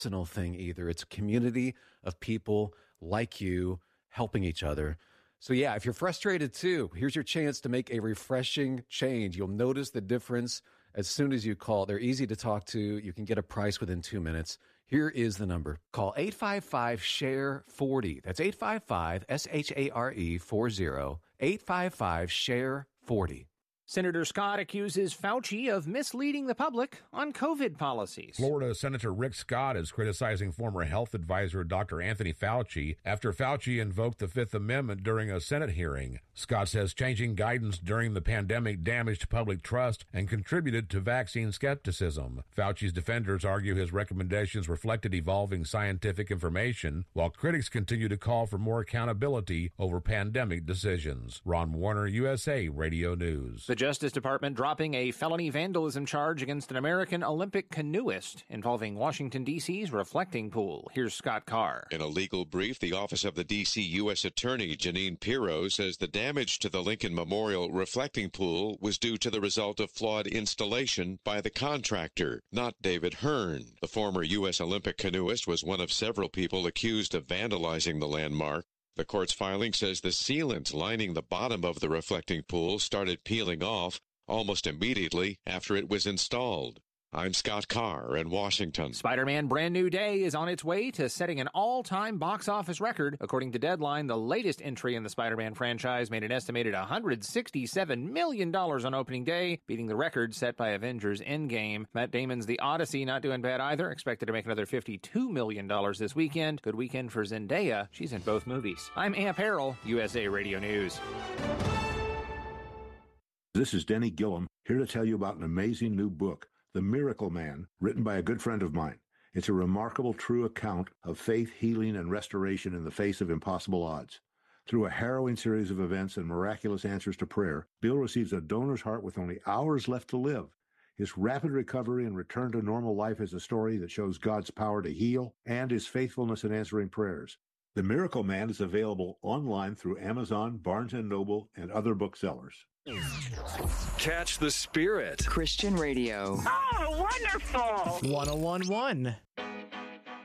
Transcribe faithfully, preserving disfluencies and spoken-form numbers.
personal thing either. It's a community of people like you helping each other. So yeah, if you're frustrated too, here's your chance to make a refreshing change. You'll notice the difference as soon as you call. They're easy to talk to. You can get a price within two minutes. Here is the number. Call eight five five, S H A R E, forty. That's eight five five, S H A R E, forty. eight five five, S H A R E, forty. Senator Scott accuses Fauci of misleading the public on COVID policies. Florida Senator Rick Scott is criticizing former health advisor Doctor Anthony Fauci after Fauci invoked the Fifth Amendment during a Senate hearing. Scott says changing guidance during the pandemic damaged public trust and contributed to vaccine skepticism. Fauci's defenders argue his recommendations reflected evolving scientific information, while critics continue to call for more accountability over pandemic decisions. Ron Warner, U S A Radio News. The Justice Department dropping a felony vandalism charge against an American Olympic canoeist involving Washington, D C's reflecting pool. Here's Scott Carr. In a legal brief, the office of the D C U S Attorney Janine Pirro says the damage to the Lincoln Memorial reflecting pool was due to the result of flawed installation by the contractor, not David Hearn. The former U S Olympic canoeist was one of several people accused of vandalizing the landmark. The court's filing says the sealant lining the bottom of the reflecting pool started peeling off almost immediately after it was installed. I'm Scott Carr in Washington. Spider-Man Brand New Day is on its way to setting an all-time box office record. According to Deadline, the latest entry in the Spider-Man franchise made an estimated one hundred sixty-seven million dollars on opening day, beating the record set by Avengers Endgame. Matt Damon's The Odyssey not doing bad either, expected to make another fifty-two million dollars this weekend. Good weekend for Zendaya. She's in both movies. I'm Amp Harrell, U S A Radio News. This is Denny Gillum, here to tell you about an amazing new book, The Miracle Man, written by a good friend of mine. It's a remarkable, true account of faith, healing, and restoration in the face of impossible odds. Through a harrowing series of events and miraculous answers to prayer, Bill receives a donor's heart with only hours left to live. His rapid recovery and return to normal life is a story that shows God's power to heal and his faithfulness in answering prayers. The Miracle Man is available online through Amazon, Barnes and Noble, and other booksellers. Catch the Spirit. Christian Radio. Oh, wonderful. one oh one point one.